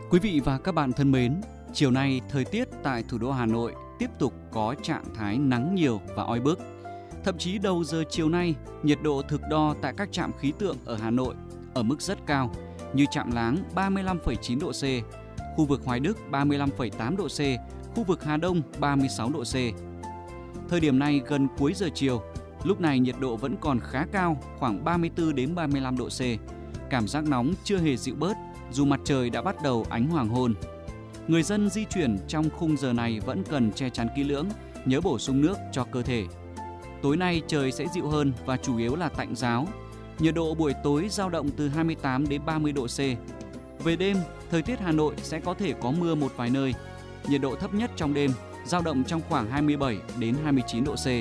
Quý vị và các bạn thân mến, chiều nay thời tiết tại thủ đô Hà Nội tiếp tục có trạng thái nắng nhiều và oi bức. Thậm chí đầu giờ chiều nay, nhiệt độ thực đo tại các trạm khí tượng ở Hà Nội ở mức rất cao, như trạm Láng 35,9 độ C, khu vực Hoài Đức 35,8 độ C, khu vực Hà Đông 36 độ C. Thời điểm này gần cuối giờ chiều, lúc này nhiệt độ vẫn còn khá cao, khoảng 34 đến 35 độ C. Cảm giác nóng chưa hề dịu bớt, dù mặt trời đã bắt đầu ánh hoàng hôn. Người dân di chuyển trong khung giờ này vẫn cần che chắn kỹ lưỡng, nhớ bổ sung nước cho cơ thể. Tối nay trời sẽ dịu hơn và chủ yếu là tạnh ráo. Nhiệt độ buổi tối dao động từ 28 đến 30 độ C. Về đêm, thời tiết Hà Nội sẽ có thể có mưa một vài nơi. Nhiệt độ thấp nhất trong đêm dao động trong khoảng 27 đến 29 độ C.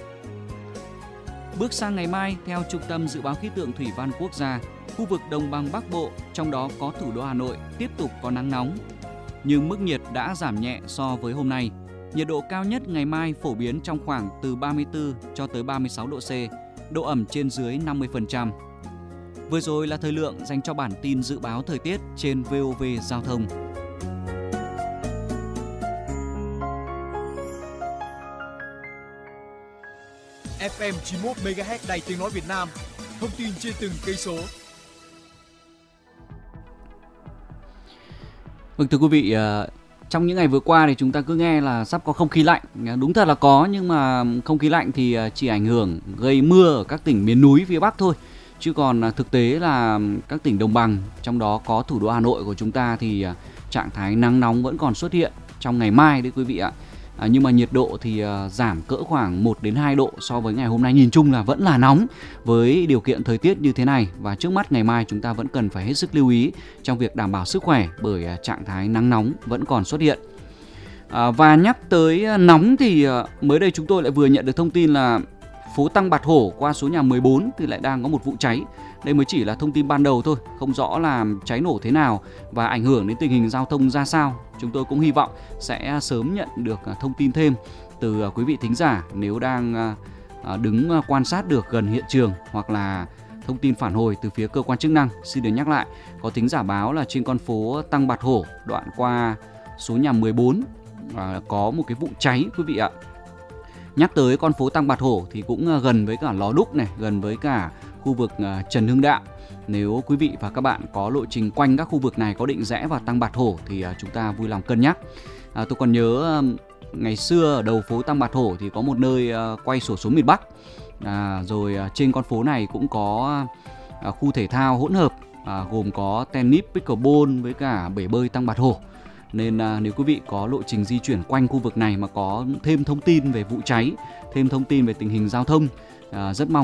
Bước sang ngày mai, theo Trung tâm Dự báo Khí tượng Thủy văn Quốc gia, khu vực Đồng bằng Bắc Bộ, trong đó có thủ đô Hà Nội, tiếp tục có nắng nóng. Nhưng mức nhiệt đã giảm nhẹ so với hôm nay. Nhiệt độ cao nhất ngày mai phổ biến trong khoảng từ 34 cho tới 36 độ C, độ ẩm trên dưới 50%. Vừa rồi là thời lượng dành cho bản tin dự báo thời tiết trên VOV Giao thông. FM 91 MHz Đài Tiếng nói Việt Nam. Thông tin trên từng cây số. Vâng, thưa quý vị, trong những ngày vừa qua thì chúng ta cứ nghe là sắp có không khí lạnh. Đúng thật là có, nhưng mà không khí lạnh thì chỉ ảnh hưởng gây mưa ở các tỉnh miền núi phía Bắc thôi. Chứ còn thực tế là các tỉnh đồng bằng, trong đó có thủ đô Hà Nội của chúng ta thì trạng thái nắng nóng vẫn còn xuất hiện trong ngày mai đấy quý vị ạ. Nhưng mà nhiệt độ thì giảm cỡ khoảng 1 đến 2 độ so với ngày hôm nay. Nhìn chung là vẫn là nóng với điều kiện thời tiết như thế này. Và trước mắt ngày mai chúng ta vẫn cần phải hết sức lưu ý trong việc đảm bảo sức khỏe bởi trạng thái nắng nóng vẫn còn xuất hiện. Và nhắc tới nóng thì mới đây chúng tôi lại vừa nhận được thông tin là phố Tăng Bạc Hổ qua số nhà 14 thì lại đang có một vụ cháy. Đây mới chỉ là thông tin ban đầu thôi, không rõ là cháy nổ thế nào và ảnh hưởng đến tình hình giao thông ra sao. Chúng tôi cũng hy vọng sẽ sớm nhận được thông tin thêm từ quý vị thính giả nếu đang đứng quan sát được gần hiện trường hoặc là thông tin phản hồi từ phía cơ quan chức năng. Xin được nhắc lại, có thính giả báo là trên con phố Tăng Bạc Hổ đoạn qua số nhà 14 có một cái vụ cháy quý vị ạ. Nhắc tới con phố Tăng Bạc Hổ thì cũng gần với cả Lò Đúc này, gần với cả khu vực Trần Hưng Đạo. Nếu quý vị và các bạn có lộ trình quanh các khu vực này có định rẽ vào Tăng Bạc Hổ thì chúng ta vui lòng cân nhắc. Tôi còn nhớ ngày xưa ở đầu phố Tăng Bạc Hổ thì có một nơi quay xổ số miền Bắc. Rồi trên con phố này cũng có khu thể thao hỗn hợp gồm có tennis, pickleball với cả bể bơi Tăng Bạc Hổ. Nên nếu quý vị có lộ trình di chuyển quanh khu vực này mà có thêm thông tin về vụ cháy, thêm thông tin về tình hình giao thông, rất mong